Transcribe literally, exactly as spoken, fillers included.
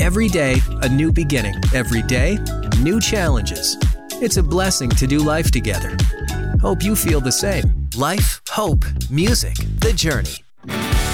Every day, a new beginning. Every day, new challenges. It's a blessing to do life together. Hope you feel the same. Life, hope, music, the journey.